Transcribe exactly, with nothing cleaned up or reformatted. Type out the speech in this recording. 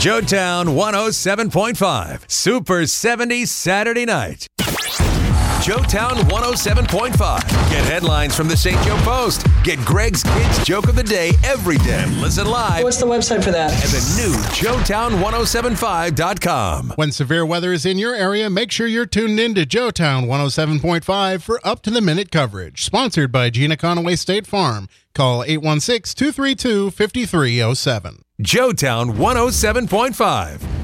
Joetown one oh seven point five, Super seventies Saturday night. Joetown one oh seven point five. Get headlines from the Saint Joe Post. Get Greg's Kids Joke of the Day every day. Listen live. What's the website for that? At the new Joetown ten seventy-five dot com. When severe weather is in your area, make sure you're tuned in to Joetown one oh seven point five for up-to-the-minute coverage. Sponsored by Gina Conaway State Farm. Call eight one six, two three two, five three zero seven. Joetown one oh seven point five.